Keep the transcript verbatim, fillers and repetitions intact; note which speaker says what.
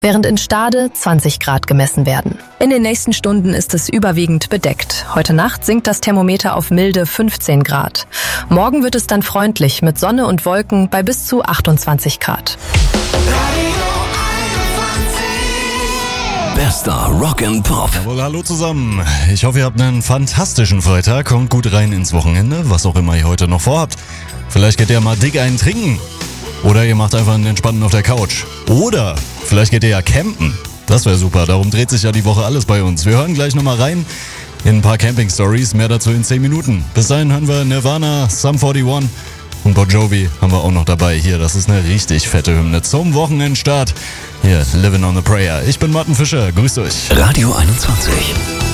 Speaker 1: während in Stade zwanzig Grad gemessen werden. In den nächsten Stunden ist es überwiegend bedeckt. Heute Nacht sinkt das Thermometer auf milde fünfzehn Grad. Morgen wird es dann freundlich mit Sonne und Wolken bei bis zu achtundzwanzig Grad.
Speaker 2: Bester Rock and Pop.
Speaker 3: Jawohl, hallo zusammen. Ich hoffe, ihr habt einen fantastischen Freitag. Kommt gut rein ins Wochenende, was auch immer ihr heute noch vorhabt. Vielleicht geht ihr mal dick einen trinken. Oder ihr macht einfach einen entspannten auf der Couch. Oder vielleicht geht ihr ja campen. Das wäre super, darum dreht sich ja die Woche alles bei uns. Wir hören gleich nochmal rein in ein paar Camping-Stories. Mehr dazu in zehn Minuten. Bis dahin hören wir Nirvana, Sum einundvierzig und Bon Jovi haben wir auch noch dabei. Hier, das ist eine richtig fette Hymne zum Wochenendstart. Hier, Living on the Prayer. Ich bin Martin Fischer, grüßt euch.
Speaker 2: Radio einundzwanzig.